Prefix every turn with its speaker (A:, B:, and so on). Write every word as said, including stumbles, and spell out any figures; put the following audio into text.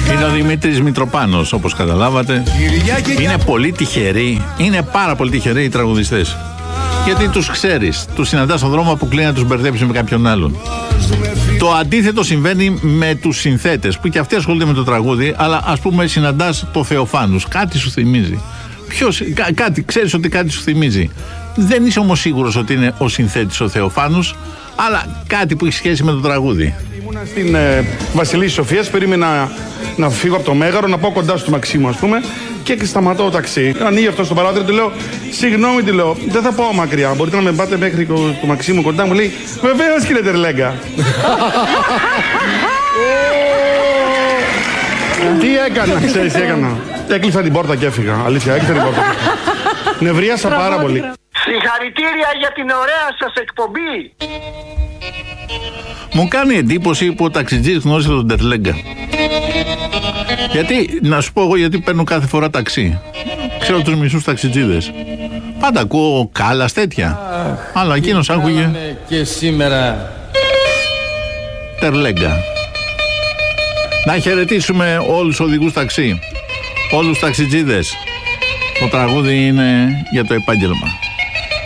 A: Είναι ο Δημήτρης Μητροπάνος, όπως καταλάβατε. Είναι πολύ τυχεροί, είναι πάρα πολύ τυχεροί οι τραγουδιστές. Γιατί τους ξέρεις, τους συναντάς στον δρόμο, αποκλείει να τους μπερδέψει με κάποιον άλλον. Το αντίθετο συμβαίνει με τους συνθέτες, που και αυτοί ασχολούνται με το τραγούδι, αλλά ας πούμε συναντάς το Θεοφάνους, κάτι σου θυμίζει. Ποιος, κά, κάτι, ξέρεις ότι κάτι σου θυμίζει. Δεν είσαι όμως σίγουρος ότι είναι ο συνθέτης ο Θεοφάνους, αλλά κάτι που έχει σχέση με το τραγούδι.
B: Ήμουνα στην ε, Βασιλής Σοφίας, περίμενα να φύγω από το Μέγαρο, να πάω κοντά στο Μαξίμου, ας πούμε, και σταματώ το ταξί. Ανοίγει αυτό στο παράθυρο, του λέω: συγγνώμη, του λέω, δεν θα πάω μακριά. Μπορείτε να με πάτε μέχρι το, το Μαξίμου κοντά? Μου λέει: βεβαίως, κύριε Τερλέγκα. Τι έκανα, ξέρεις τι έκανα? Έκλεισα την πόρτα και έφυγα. Αλήθεια, έκλεισα την πόρτα. Νευρίασα πάρα πολύ.
C: Συγχαρητήρια για την ωραία σας εκπομπή.
A: Μου κάνει εντύπωση που ο ταξιτζής γνώρισε τον Τερλέγκα. Γιατί, να σου πω εγώ γιατί παίρνω κάθε φορά ταξί. Ξέρω τους μισούς ταξιτζίδες. Πάντα ακούω Κάλλας τέτοια. Αλλά εκείνος άκουγε
D: και σήμερα
A: Τερλέγκα. Να χαιρετήσουμε όλους τους οδηγούς ταξί, όλους τους ταξιτζίδες. Το τραγούδι είναι για το επάγγελμα.